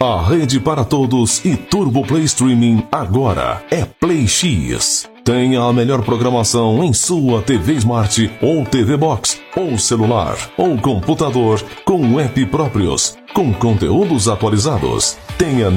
A rede para todos e Turbo Play Streaming agora é Play X. Tenha a melhor programação em sua TV Smart ou TV Box, ou celular, ou computador, com app próprios, com conteúdos atualizados. Tenha